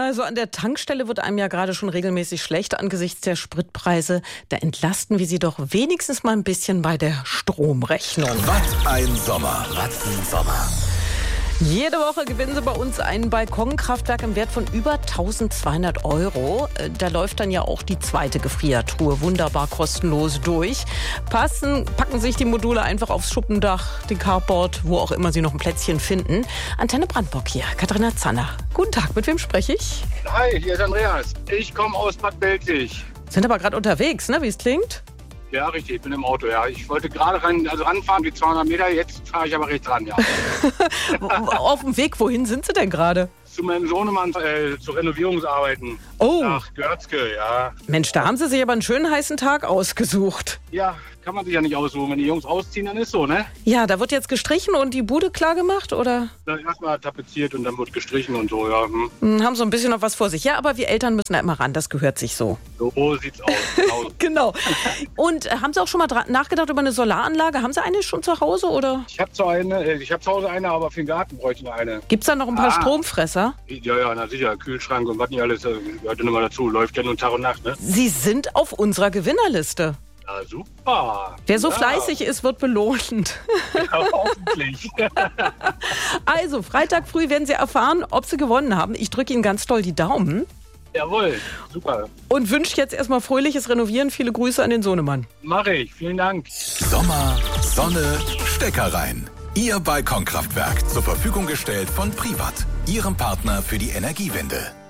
Also an der Tankstelle wird einem ja gerade schon regelmäßig schlecht angesichts der Spritpreise. Da entlasten wir Sie doch wenigstens mal ein bisschen bei der Stromrechnung. Was ein Sommer, was ein Sommer. Jede Woche gewinnen Sie bei uns ein Balkonkraftwerk im Wert von über 1.200 €. Da läuft dann ja auch die zweite Gefriertruhe wunderbar kostenlos durch. Packen sich die Module einfach aufs Schuppendach, den Carport, wo auch immer Sie noch ein Plätzchen finden. Antenne Brandenburg hier, Katharina Zanner. Guten Tag, mit wem spreche ich? Hi, hier ist Andreas. Ich komme aus Bad Belzig. Sind aber gerade unterwegs, ne, wie es klingt? Ja, richtig, ich bin im Auto, ja. Ich wollte gerade ranfahren, die 200 Meter, jetzt fahre ich aber rechts ran, ja. Auf dem Weg, wohin sind Sie denn gerade? Zu meinem Sohnemann, zu Renovierungsarbeiten. Oh. Nach Görzke, ja. Mensch, da haben Sie sich aber einen schönen heißen Tag ausgesucht. Ja, kann man sich ja nicht aussuchen. Wenn die Jungs ausziehen, dann ist so, ne? Ja, da wird jetzt gestrichen und die Bude klar gemacht, oder? Dann erstmal tapeziert und dann wird gestrichen und so, ja. Haben so ein bisschen noch was vor sich. Ja, aber wir Eltern müssen da immer ran, das gehört sich so. So sieht's aus. Genau. Genau. Und haben Sie auch schon mal nachgedacht über eine Solaranlage? Haben Sie eine schon zu Hause, oder? Ich habe zu Hause eine, aber für den Garten bräuchte ich noch eine. Gibt's da noch ein paar Stromfresser? Ja, na sicher. Kühlschrank und was nicht alles, gehört ja immer dazu. Läuft ja nur Tag und Nacht, ne? Sie sind auf unserer Gewinnerliste. Ja, super. Wer so ja. fleißig ist, wird belohnt. Ja, hoffentlich. Also, Freitag früh werden Sie erfahren, ob Sie gewonnen haben. Ich drücke Ihnen ganz doll die Daumen. Jawohl, super. Und wünsche jetzt erstmal fröhliches Renovieren. Viele Grüße an den Sohnemann. Mache ich, vielen Dank. Sommer, Sonne, Stecker rein. Ihr Balkonkraftwerk zur Verfügung gestellt von Privat, Ihrem Partner für die Energiewende.